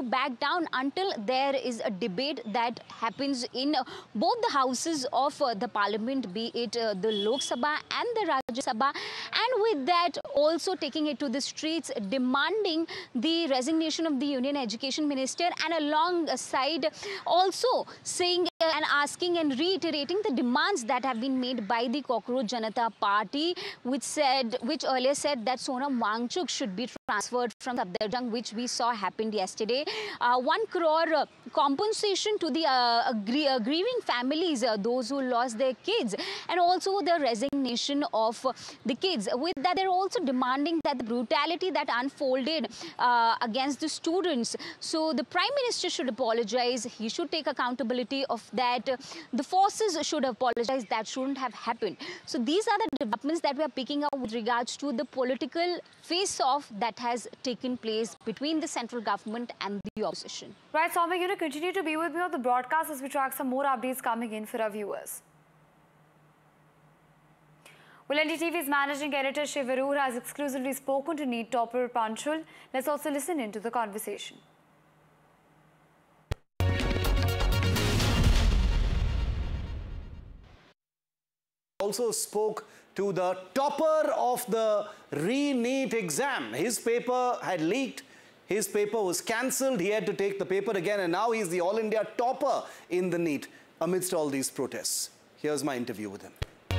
back down until there is a debate that happens in both the houses of the parliament, be it the Lok Sabha and the Rajya Sabha, and with that also taking it to the streets, demanding the resignation of the Union Education Minister, and alongside also saying and asking and reiterating the demands that have been made by the Cockroach Janata Party, which earlier said that Sonam Wangchuk should be transferred from Safdarjung, which we saw happened yesterday. 1 crore compensation to the grieving families, those who lost their kids, and also the resignation of the kids. With that, they're also demanding that the brutality that unfolded against the students, so the Prime Minister should apologize. He should take accountability of that. The forces should apologize. That shouldn't have happened. So these are the developments that we are picking up with regards to the political face-off that has taken place between the central government and the opposition. Right, Soumya, you're going to continue to be with me on the broadcast as we track some more updates coming in for our viewers. Well, NDTV's managing editor Shiv Arora has exclusively spoken to NEET topper Panchul. Let's also listen into the conversation. Also spoke to the topper of the re-NEET exam. His paper had leaked. His paper was cancelled. He had to take the paper again, and now he's the All India topper in the NEET amidst all these protests. Here's my interview with him.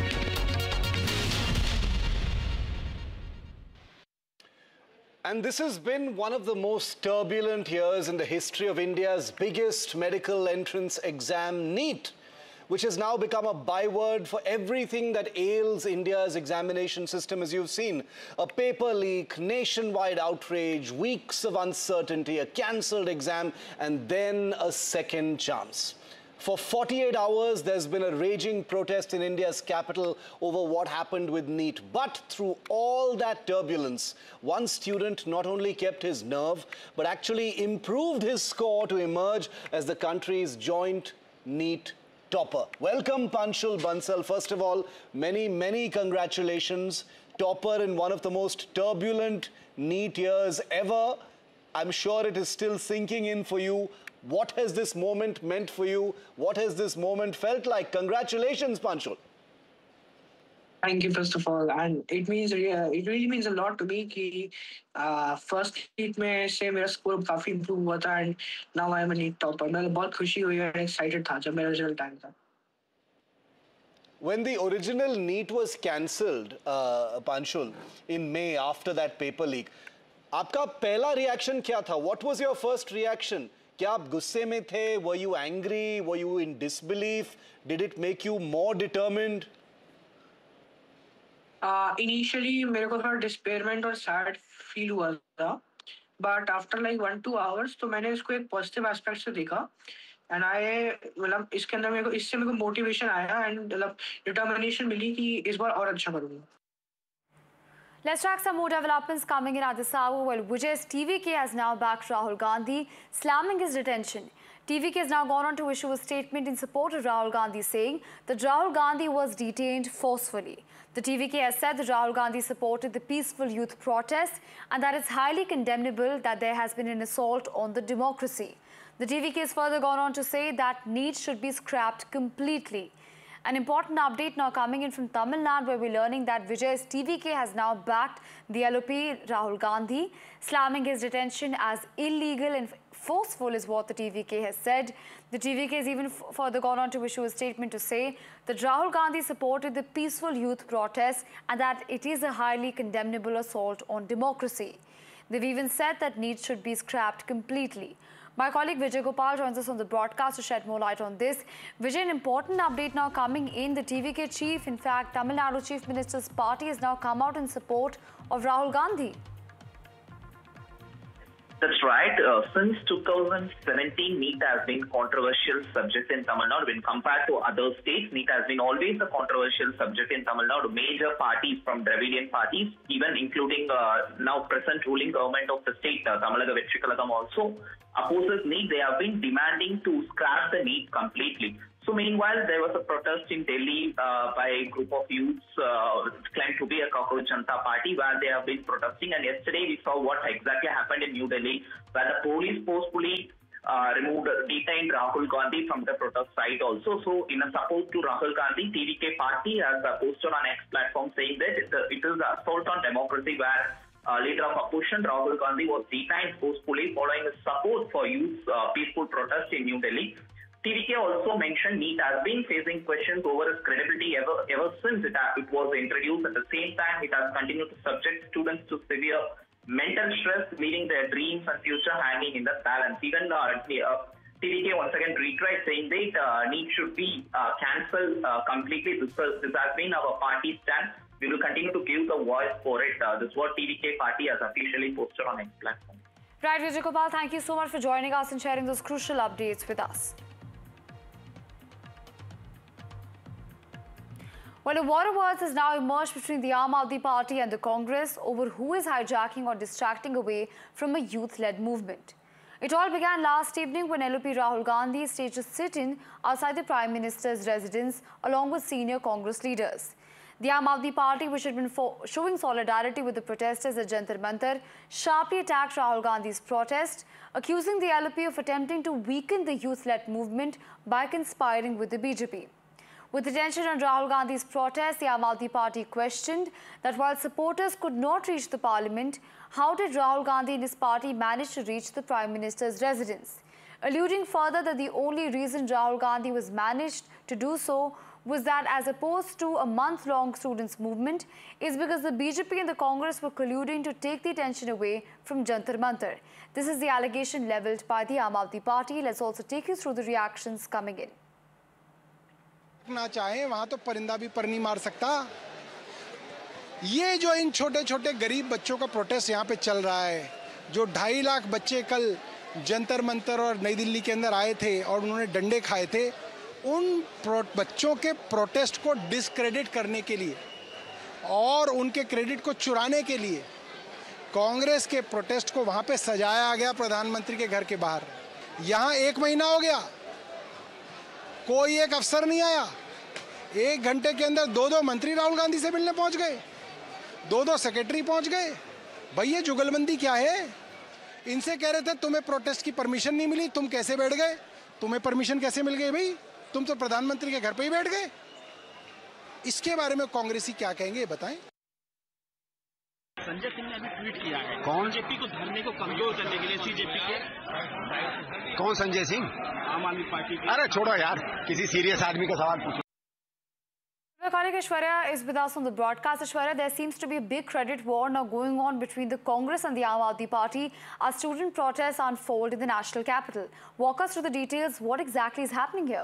And this has been one of the most turbulent years in the history of India's biggest medical entrance exam, NEET, which has now become a byword for everything that ails India's examination system, as you've seen. A paper leak, nationwide outrage, weeks of uncertainty, a cancelled exam, and then a second chance. For 48 hours, there's been a raging protest in India's capital over what happened with NEET. But through all that turbulence, one student not only kept his nerve, but actually improved his score to emerge as the country's joint NEET topper. Welcome, Panchul Bansal. First of all, many, many congratulations. Topper in one of the most turbulent NEET years ever. I'm sure it is still sinking in for you. What has this moment meant for you? What has this moment felt like? Congratulations, Panchul. Thank you, first of all, and it really means a lot to me कि first heat में से मेरा score काफी improve हुआ था, and now I am a NEET topper. मैं बहुत खुशी हुई और excited था जब मेरा result आया था. When the original NEET was cancelled, Panchul, in May after that paper leak, आपका पहला reaction क्या था? What was your first reaction? क्या आप गुस्से में थे? Were you angry? Were you in disbelief? Did it make you more determined? Initially मेरे को थोड़ा disappointment और sad feel हुआ था, but after like 1-2 hours तो मैंने इसको एक positive aspect से देखा, and मतलब इसके अंदर इससे मेरे को motivation आया, and मतलब determination मिली कि इस बार और अच्छा करूँगा. Let's track some more developments coming in at this hour. Well, Vijay's TVK has now backed Rahul Gandhi, slamming his detention. TVK has now gone on to issue a statement in support of Rahul Gandhi, saying that Rahul Gandhi was detained forcefully. The TVK has said that Rahul Gandhi supported the peaceful youth protest and that it's highly condemnable that there has been an assault on the democracy. The TVK has further gone on to say that NEET should be scrapped completely. An important update now coming in from Tamil Nadu, where we're learning that Vijay's TVK has now backed the LOP Rahul Gandhi, slamming his detention as illegal and forceful is what the TVK has said. The TVK has even further gone on to issue a statement to say that Rahul Gandhi supported the peaceful youth protest and that it is a highly condemnable assault on democracy. They've even said that NEET should be scrapped completely. My colleague Vijay Gopal joins us on the broadcast to shed more light on this. Vijay, an important update now coming in. The TVK chief, in fact, Tamil Nadu Chief Minister's party has now come out in support of Rahul Gandhi. That's right. Since 2017, NEET has been controversial subject in Tamil Nadu. When compared to other states, NEET has been always a controversial subject in Tamil Nadu. Major parties from Dravidian parties, even including now present ruling government of the state, Tamilnaga Vetri Kalagam also opposes NEET. They have been demanding to scrap the NEET completely. So meanwhile, there was a protest in Delhi by a group of youths claimed to be a Cockroach Janata Party, where they have been protesting. And yesterday we saw what exactly happened in New Delhi, where the police forcefully detained Rahul Gandhi from the protest site also. So in a support to Rahul Gandhi, TVK party has posted on X platform saying that it is an assault on democracy, where leader of opposition Rahul Gandhi was detained forcefully following his support for youth peaceful protest in New Delhi. TVK also mentioned NEET has been facing questions over its credibility ever since it was introduced. At the same time, it has continued to subject students to severe mental stress, leaving their dreams and future hanging in the balance. Even TVK once again reiterates saying that NEET should be cancelled completely. This has been our party stand. We will continue to give the voice for it. This is what TVK party has officially posted on its platform. Right, Vijay Gopal, thank you so much for joining us and sharing those crucial updates with us. Well, a war of words has now emerged between the Aam Aadmi Party and the Congress over who is hijacking or distracting away from a youth-led movement. It all began last evening when LOP Rahul Gandhi staged a sit-in outside the Prime Minister's residence along with senior Congress leaders. The Aam Aadmi Party, which had been showing solidarity with the protesters at Jantar Mantar, sharply attacked Rahul Gandhi's protest, accusing the LOP of attempting to weaken the youth-led movement by conspiring with the BJP. With attention on Rahul Gandhi's protest, the Aam Aadmi Party questioned that while supporters could not reach the parliament, how did Rahul Gandhi and his party manage to reach the Prime Minister's residence? Alluding further that the only reason Rahul Gandhi was managed to do so was that, as opposed to a month-long students' movement, is because the BJP and the Congress were colluding to take the attention away from Jantar Mantar. This is the allegation levelled by the Aam Aadmi Party. Let's also take you through the reactions coming in. ना चाहे वहां तो परिंदा भी पर नहीं मार सकता। ये जो इन छोटे छोटे गरीब बच्चों का प्रोटेस्ट यहाँ पे चल रहा है, जो 2.5 लाख बच्चे कल जंतर मंतर और नई दिल्ली के अंदर आए थे और उन्होंने डंडे खाए थे, उन बच्चों के प्रोटेस्ट को डिस्क्रेडिट करने के लिए और उनके क्रेडिट को चुराने के लिए कांग्रेस के प्रोटेस्ट को वहां पे सजाया गया प्रधानमंत्री के घर के बाहर। यहाँ 1 महीना हो गया, कोई एक अफसर नहीं आया। 1 घंटे के अंदर 2 मंत्री राहुल गांधी से मिलने पहुंच गए, 2 सेक्रेटरी पहुंच गए। भाई ये जुगलबंदी क्या है? इनसे कह रहे थे तुम्हें प्रोटेस्ट की परमिशन नहीं मिली, तुम कैसे बैठ गए? तुम्हें परमिशन कैसे मिल गई भाई? तुम तो प्रधानमंत्री के घर पे ही बैठ गए। इसके बारे में कांग्रेसी क्या कहेंगे बताएं। संजय सिंह ने अभी ट्वीट किया है, कौन बीजेपी को धरने को कमजोर करने के लिए सीजेपी के। कौन संजय सिंह? आम आदमी पार्टी के। अरे छोड़ो यार, किसी सीरियस आदमी का सवाल पूछो। My colleague Aishwarya is with us on the broadcast. Aishwarya, there seems to be a big credit war now going on between the Congress and the Aam Aadmi Party as student protests unfold in the national capital. Walk us through the details. What exactly is happening here?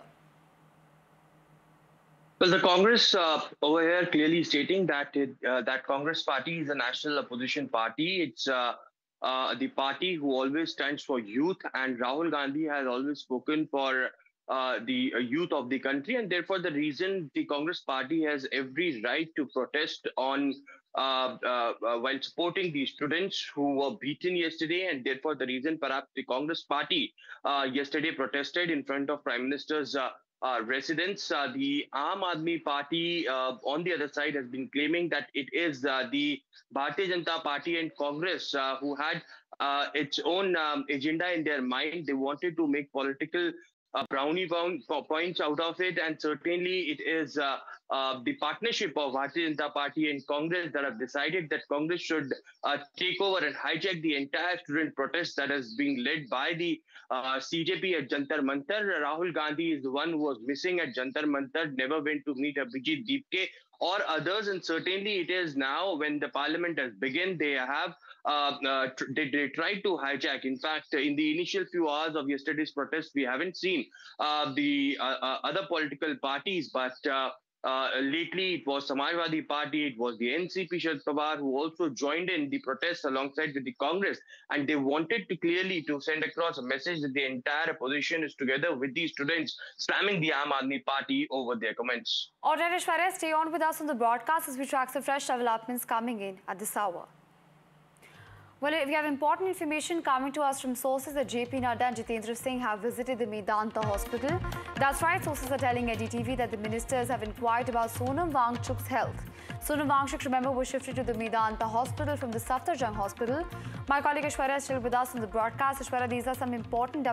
Well, the Congress over here clearly stating that that Congress party is a national opposition party. It's the party who always stands for youth, and Rahul Gandhi has always spoken for the youth of the country, and therefore the reason the Congress party has every right to protest on while supporting the students who were beaten yesterday, and therefore the reason perhaps the Congress party yesterday protested in front of Prime Minister's residence. The Aam Aadmi Party on the other side has been claiming that it is the Bharatiya Janata Party and Congress who had its own agenda in their mind. They wanted to make political brownie points out of it, and certainly it is the partnership of Bharatiya Janata Party and Congress that have decided that Congress should take over and hijack the entire student protest that is being led by the CJP at Jantar Mantar. Rahul Gandhi is the one who was missing at Jantar Mantar, never went to meet Abhijit Deepke or others, and certainly it is now when the parliament has begun, they have they tried to hijack. In fact, in the initial few hours of yesterday's protest, we haven't seen the other political parties, but lately it was Samajwadi Party, it was the NCP Sharad Pawar who also joined in the protests alongside with the Congress, and they wanted to clearly to send across a message that the entire opposition is together with these students slamming the Aam Aadmi Party over their comments. All right, Aishwarya, stay on with us on the broadcast as we track the fresh developments coming in at this hour. Well, we have important information coming to us from sources that JP Nadda and Jitendra Singh have visited the Medanta hospital. That's right, sources are telling NDTV that the ministers have inquired about Sonam Wangchuk's health. Sonam Wangchuk, remember, was shifted to the Medanta hospital from the Safdarjung hospital. My colleague Ashwarya is still with us on the broadcast. Ashwarya, these are some important